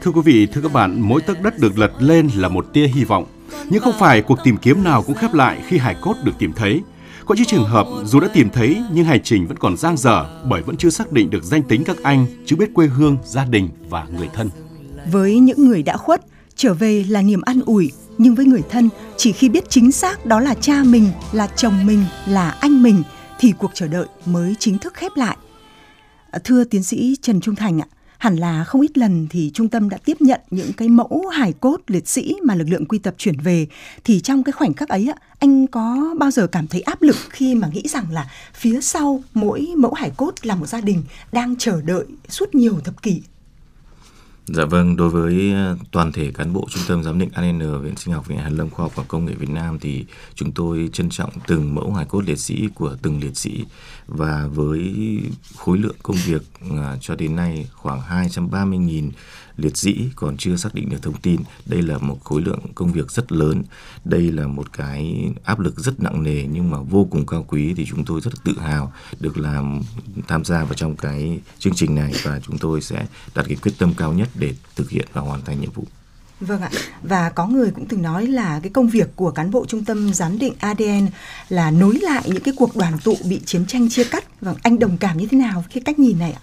Thưa quý vị, thưa các bạn, mỗi tấc đất được lật lên là một tia hy vọng. Nhưng không phải cuộc tìm kiếm nào cũng khép lại khi hài cốt được tìm thấy. Có những trường hợp dù đã tìm thấy nhưng hành trình vẫn còn dang dở bởi vẫn chưa xác định được danh tính các anh, chưa biết quê hương, gia đình và người thân. Với những người đã khuất, trở về là niềm an ủi. Nhưng với người thân, chỉ khi biết chính xác đó là cha mình, là chồng mình, là anh mình, thì cuộc chờ đợi mới chính thức khép lại. Thưa tiến sĩ Trần Trung Thành ạ, hẳn là không ít lần thì trung tâm đã tiếp nhận những cái mẫu hài cốt liệt sĩ mà lực lượng quy tập chuyển về. Thì trong cái khoảnh khắc ấy, anh có bao giờ cảm thấy áp lực khi mà nghĩ rằng là phía sau mỗi mẫu hài cốt là một gia đình đang chờ đợi suốt nhiều thập kỷ? Dạ vâng, đối với toàn thể cán bộ Trung tâm Giám định ADN Viện Sinh học Viện Hàn Lâm Khoa học và Công nghệ Việt Nam thì chúng tôi trân trọng từng mẫu hài cốt liệt sĩ của từng liệt sĩ, và với khối lượng công việc cho đến nay khoảng 230.000 liệt sĩ còn chưa xác định được thông tin. Đây là một khối lượng công việc rất lớn, đây là một cái áp lực rất nặng nề nhưng mà vô cùng cao quý, thì chúng tôi rất tự hào được tham gia vào trong cái chương trình này, và chúng tôi sẽ đặt cái quyết tâm cao nhất để thực hiện và hoàn thành nhiệm vụ. Vâng ạ, và có người cũng từng nói là cái công việc của cán bộ Trung tâm Giám định ADN là nối lại những cái cuộc đoàn tụ bị chiến tranh chia cắt. Vâng, anh đồng cảm như thế nào với cái cách nhìn này ạ?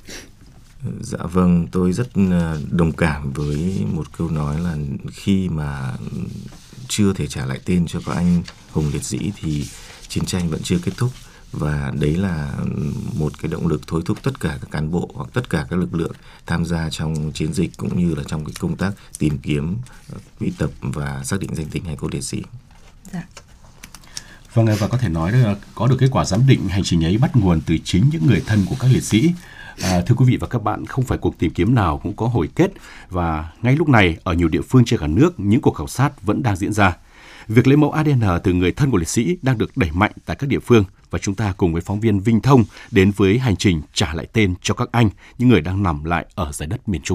Dạ vâng, tôi rất đồng cảm với một câu nói là khi mà chưa thể trả lại tên cho các anh hùng liệt sĩ thì chiến tranh vẫn chưa kết thúc. Và đấy là một cái động lực thôi thúc tất cả các cán bộ hoặc tất cả các lực lượng tham gia trong chiến dịch cũng như là trong cái công tác tìm kiếm, quy tập và xác định danh tính hài cốt liệt sĩ. Dạ. Vâng, và có thể nói là có được kết quả giám định hành trình ấy bắt nguồn từ chính những người thân của các liệt sĩ. Thưa quý vị và các bạn, không phải cuộc tìm kiếm nào cũng có hồi kết, và ngay lúc này ở nhiều địa phương trên cả nước những cuộc khảo sát vẫn đang diễn ra. Việc lấy mẫu ADN từ người thân của liệt sĩ đang được đẩy mạnh tại các địa phương, và chúng ta cùng với phóng viên Vinh Thông đến với hành trình trả lại tên cho các anh, những người đang nằm lại ở giải đất miền Trung.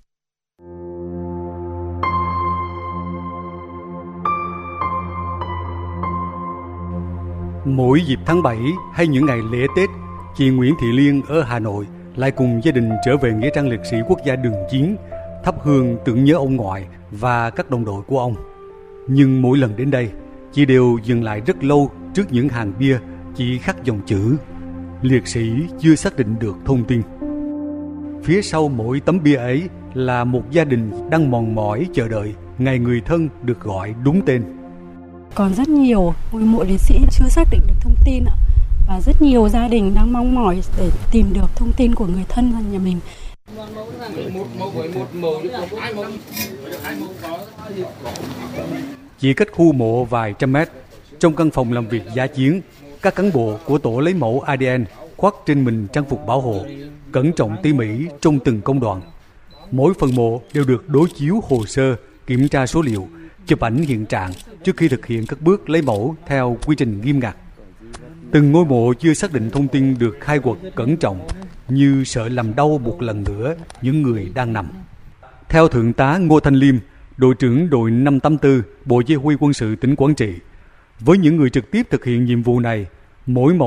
Mỗi dịp tháng 7 hay những ngày lễ Tết, chị Nguyễn Thị Liên ở Hà Nội lại cùng gia đình trở về nghĩa trang liệt sĩ quốc gia Đường Chiến, thắp hương tưởng nhớ ông ngoại và các đồng đội của ông. Nhưng mỗi lần đến đây, chị đều dừng lại rất lâu trước những hàng bia chỉ khắc dòng chữ liệt sĩ chưa xác định được thông tin. Phía sau mỗi tấm bia ấy là một gia đình đang mòn mỏi chờ đợi ngày người thân được gọi đúng tên. Còn rất nhiều ngôi mộ liệt sĩ chưa xác định được thông tin ạ. Và rất nhiều gia đình đang mong mỏi để tìm được thông tin của người thân nhà mình. Chỉ cách khu mộ vài trăm mét, trong căn phòng làm việc dã chiến, các cán bộ của tổ lấy mẫu ADN khoác trên mình trang phục bảo hộ, cẩn trọng tỉ mỉ trong từng công đoạn. Mỗi phần mộ đều được đối chiếu hồ sơ, kiểm tra số liệu, chụp ảnh hiện trạng trước khi thực hiện các bước lấy mẫu theo quy trình nghiêm ngặt. Từng ngôi mộ chưa xác định thông tin được khai quật cẩn trọng, như sợ làm đau một lần nữa những người đang nằm. Theo Thượng tá Ngô Thanh Liêm, đội trưởng đội 584 Bộ Chỉ huy Quân sự tỉnh Quảng Trị, với những người trực tiếp thực hiện nhiệm vụ này, mỗi mẫu